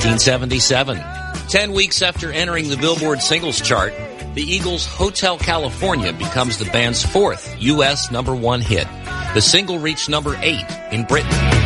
1977. 10 weeks after entering the Billboard singles chart, the Eagles' Hotel California becomes the band's fourth U.S. #1 hit. The single reached number 8 in Britain.